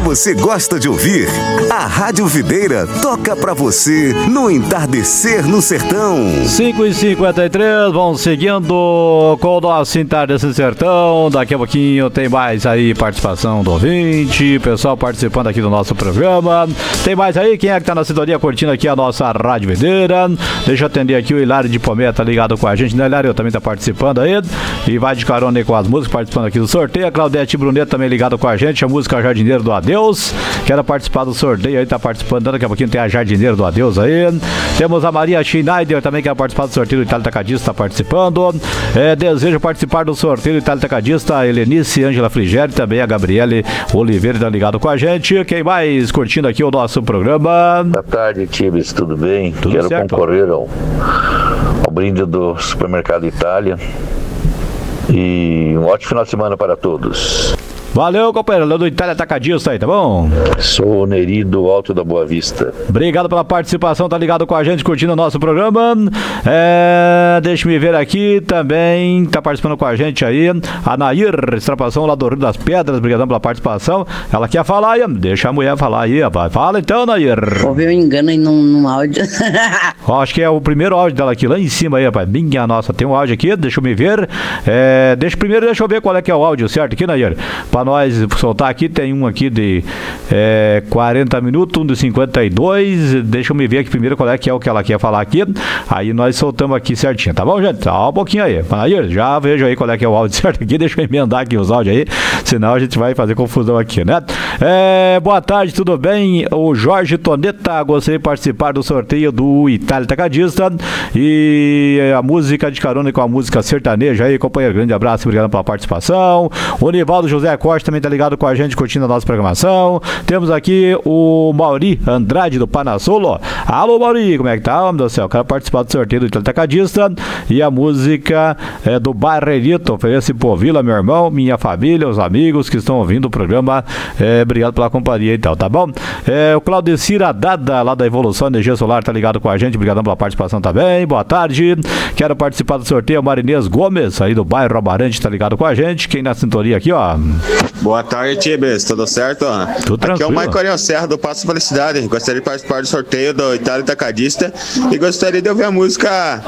você gosta de ouvir. A Rádio Videira toca pra você no entardecer no sertão. 5h53, vamos seguindo com o nosso entardecer no sertão. Daqui a pouquinho tem mais aí participação do ouvinte, pessoal participando aqui do nosso programa. Tem mais aí, quem é que tá na sintonia curtindo aqui a nossa Rádio Videira? Deixa eu atender aqui o Hilário de Pomé, tá ligado com a gente, né, Hilário? Também tá participando aí e vai de carona aí com as músicas, participando aqui do sorteio. A Claudete Bruneto também ligado com a gente, a música Jardineiro do Adeus. Quero participar do sorteio aí, tá participando. Daqui a pouquinho tem a Jardineiro do Adeus aí. Temos a Maria Schneider também, que quer participar do sorteio do Itália Tacadista, tá participando. Desejo participar do sorteio do Itália Tacadista, a Helenice Ângela Frigeri, também a Gabriele Oliveira tá ligado com a gente. Quem mais curtindo aqui o nosso programa? Boa tarde, Tibes, tudo bem? Tudo Quero certo. concorrer ao brinde do Supermercado Itália. E um ótimo final de semana para todos. Valeu, companheiro, do Itália Tacadista aí, tá bom? Sou o Neri do Alto da Boa Vista. Obrigado pela participação, tá ligado com a gente, curtindo o nosso programa. Deixa me ver aqui também, tá participando com a gente aí a Nair, extrapação lá do Rio das Pedras. Obrigadão pela participação. Ela quer falar aí, deixa a mulher falar aí, rapaz. Fala então, Nair. Houve um engano aí num áudio. Acho que é o primeiro áudio dela aqui, lá em cima aí, rapaz. Minha nossa, tem um áudio aqui, deixa eu me ver. Deixa eu ver qual é que é o áudio certo aqui, Nair. Pra nós soltar aqui, tem um aqui de 40 minutos, um de 52. Deixa eu me ver aqui primeiro qual é que é o que ela quer falar aqui. Aí nós soltamos aqui certinho, tá bom, gente? Só um pouquinho aí. Nair, já vejo aí qual é que é o áudio certo aqui. Deixa eu emendar aqui os áudios aí, senão a gente vai fazer confusão aqui, né? Boa tarde, tudo bem? O Jorge Toneta, gostaria de participar do sorteio do Itália Tacadista e a música de carona com a música sertaneja aí, companheiro. Grande abraço, obrigado pela participação. O Nivaldo José Costa também tá ligado com a gente, curtindo a nossa programação. Temos aqui o Mauri Andrade do Panassolo. Alô, Mauri, como é que tá, homem do céu? Quero participar do sorteio do Itália Tacadista e a música do Barrerito. Oferece por Vila, meu irmão, minha família, os amigos que estão ouvindo o programa. Obrigado pela companhia então, tá bom? O Claudecir Adada, lá da Evolução Energia Solar, tá ligado com a gente. Obrigadão pela participação também. Boa tarde. Quero participar do sorteio. Marinês Gomes, aí do bairro Amarante, tá ligado com a gente. Quem na sintonia aqui, ó. Boa tarde, Tibes, tudo certo? Tudo tranquilo. Aqui é o Maicon Ariel Serra do Passo Felicidade. Gostaria de participar do sorteio do Itália Tacadista e gostaria de ouvir a música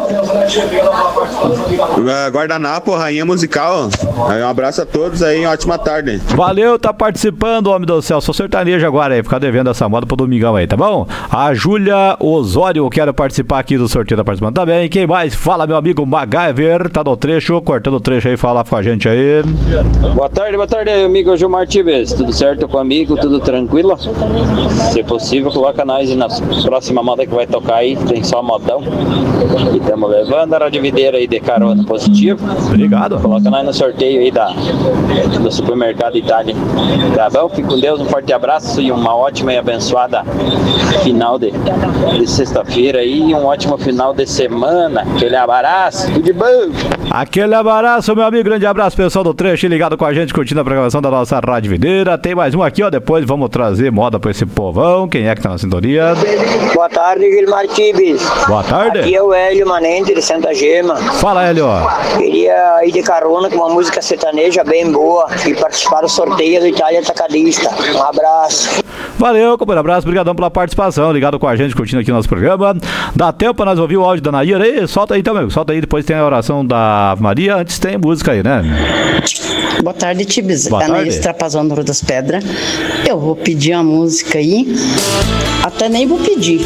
Guardanapo, Rainha Musical. Um abraço a todos aí, uma ótima tarde. Valeu, tá participando, homem do céu. Sou sertanejo agora aí, ficar devendo essa moda pro domingão aí, tá bom? A Júlia Osório, quero participar aqui do sorteio, tá participando também. Quem mais? Fala, meu amigo MacGyver, tá no trecho, cortando o trecho aí, fala com a gente aí. Boa tarde, amigo Gilmar Tibes. Tudo certo comigo? Tudo tranquilo? Se possível, coloca nós na próxima moda que vai tocar aí. Tem só modão. E estamos levando a Rádio Videira aí de carona positivo. Obrigado. Coloca nós no sorteio aí do Supermercado Itália. Tá bom? Fique com Deus, um forte abraço e uma ótima e abençoada final de sexta-feira aí. E um ótimo final de semana. Aquele abraço, tudo de bom. Aquele abraço, meu amigo. Grande abraço, pessoal do trecho ligado com a gente, curtindo a programação da nossa Rádio Videira. Tem mais um aqui, ó. Depois vamos trazer moda pra esse povão. Quem é que tá na sintonia? Boa tarde, Gilmar Tibes. Boa tarde. Aqui é o Hélio Manente de Santa Gema. Fala, Hélio. Queria ir de carona com uma música sertaneja bem boa e participar do sorteio do Itália Tacadista. Um abraço. Valeu, companheiro. Abraço, obrigadão pela participação. Ligado com a gente, curtindo aqui o nosso programa. Dá tempo pra nós ouvir o áudio da Nair aí? Solta aí então, amigo. Solta aí, depois tem a oração da Maria. Antes tem música aí, né? Boa tarde, Tibes. Boa tarde. Anaís Trapazão do Rio das Pedras. Eu vou pedir uma música aí. Até nem vou pedir.